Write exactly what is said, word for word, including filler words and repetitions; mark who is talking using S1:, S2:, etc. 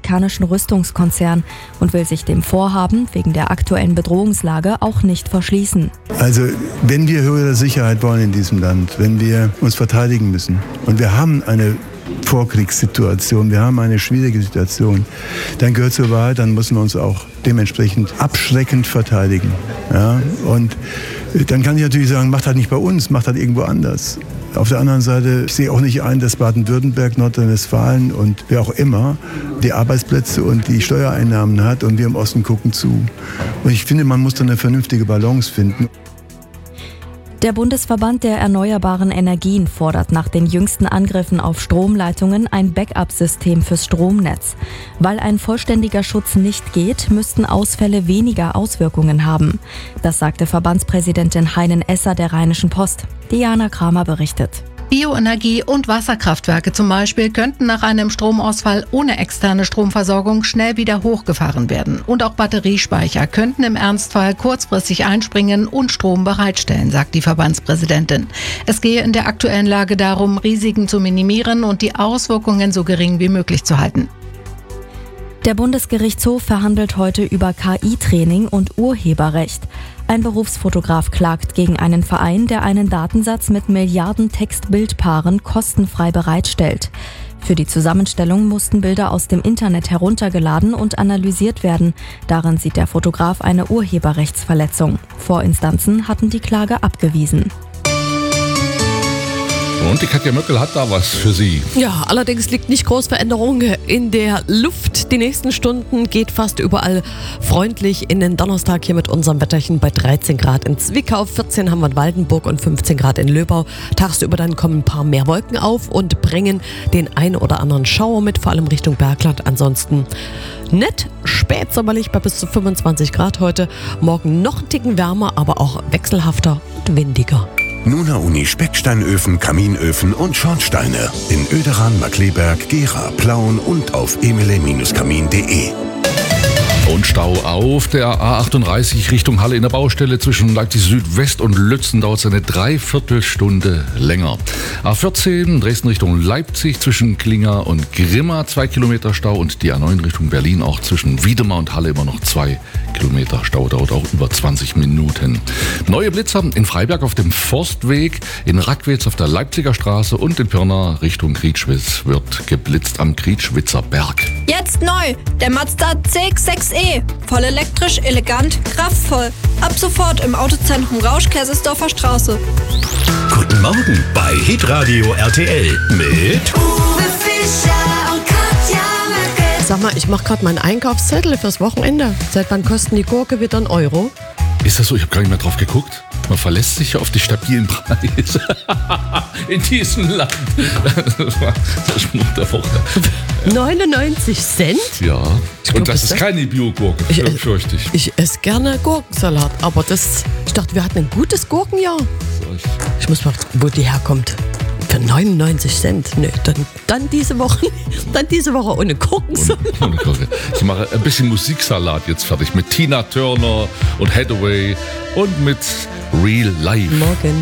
S1: US-amerikanischen Rüstungskonzern und will sich dem Vorhaben wegen der aktuellen Bedrohungslage auch nicht verschließen.
S2: Also wenn wir höhere Sicherheit wollen in diesem Land, wenn wir uns verteidigen müssen und wir haben eine Vorkriegssituation, wir haben eine schwierige Situation, dann gehört zur Wahrheit, dann müssen wir uns auch dementsprechend abschreckend verteidigen. Ja? Und dann kann ich natürlich sagen, macht das nicht bei uns, macht das irgendwo anders. Auf der anderen Seite, ich sehe auch nicht ein, dass Baden-Württemberg, Nordrhein-Westfalen und wer auch immer die Arbeitsplätze und die Steuereinnahmen hat und wir im Osten gucken zu. Und ich finde, man muss da eine vernünftige Balance finden.
S1: Der Bundesverband der erneuerbaren Energien fordert nach den jüngsten Angriffen auf Stromleitungen ein Backup-System fürs Stromnetz. Weil ein vollständiger Schutz nicht geht, müssten Ausfälle weniger Auswirkungen haben. Das sagte Verbandspräsidentin Heinen Esser der Rheinischen Post. Diana Kramer berichtet.
S3: Bioenergie- und Wasserkraftwerke zum Beispiel könnten nach einem Stromausfall ohne externe Stromversorgung schnell wieder hochgefahren werden. Und auch Batteriespeicher könnten im Ernstfall kurzfristig einspringen und Strom bereitstellen, sagt die Verbandspräsidentin. Es gehe in der aktuellen Lage darum, Risiken zu minimieren und die Auswirkungen so gering wie möglich zu halten.
S1: Der Bundesgerichtshof verhandelt heute über K I-Training und Urheberrecht. Ein Berufsfotograf klagt gegen einen Verein, der einen Datensatz mit Milliarden Text-Bild-Paaren kostenfrei bereitstellt. Für die Zusammenstellung mussten Bilder aus dem Internet heruntergeladen und analysiert werden. Darin sieht der Fotograf eine Urheberrechtsverletzung. Vorinstanzen hatten die Klage abgewiesen.
S4: Und die Katja Möckel hat da was für Sie.
S5: Ja, allerdings liegt nicht groß Veränderung in der Luft. Die nächsten Stunden geht fast überall freundlich in den Donnerstag hier mit unserem Wetterchen bei dreizehn Grad in Zwickau, vierzehn haben wir in Waldenburg und fünfzehn Grad in Löbau. Tagsüber dann kommen ein paar mehr Wolken auf und bringen den ein oder anderen Schauer mit, vor allem Richtung Bergland. Ansonsten nett, spätsommerlich bei bis zu fünfundzwanzig Grad heute. Morgen noch einen Ticken wärmer, aber auch wechselhafter und windiger.
S6: Nuna Uni Specksteinöfen, Kaminöfen und Schornsteine in Oederan, Markkleeberg, Gera, Plauen und auf emile Kamin punkt de.
S4: Und Stau auf der A achtunddreißig Richtung Halle in der Baustelle zwischen Leipzig Südwest und Lützen dauert es eine Dreiviertelstunde länger. A vierzehn Dresden Richtung Leipzig zwischen Klinger und Grimma zwei Kilometer Stau und die A neun Richtung Berlin auch zwischen Wiedemar und Halle immer noch zwei Kilometer Stau, dauert auch über zwanzig Minuten. Neue Blitzer in Freiberg auf dem Forstweg, in Rackwitz auf der Leipziger Straße und in Pirna Richtung Krietschwitz wird geblitzt am Krietschwitzer Berg.
S7: Jetzt neu, der Mazda C X sechs E. Voll elektrisch, elegant, kraftvoll. Ab sofort im Autozentrum Rausch, Kaisersdorfer Straße.
S6: Guten Morgen bei Hitradio R T L mit
S8: Uwe Fischer und Katja Möckel.
S5: Sag mal, ich mache gerade meinen Einkaufszettel fürs Wochenende. Seit wann kosten die Gurke wieder einen Euro?
S4: Ist das so? Ich habe gar nicht mehr drauf geguckt. Man verlässt sich ja auf die stabilen Preise in diesem Land. Das war der Spruch der Woche.
S5: neunundneunzig Cent?
S4: Ja.
S5: Ich
S4: Und
S5: glaub,
S4: das
S5: das
S4: ist keine Bio-Gurke,
S5: Ich-
S4: fürchte ich.
S5: Ich esse gerne Gurkensalat, aber das, ich dachte, wir hatten ein gutes Gurkenjahr. Ich muss mal, wo die herkommt. Für neunundneunzig Cent? Nö, dann, dann diese Woche, dann diese Woche ohne Gurkensalat.
S4: Ohne Gurke. Ich mache ein bisschen Musiksalat jetzt fertig mit Tina Turner und Hathaway und mit Real Life.
S5: Morgen.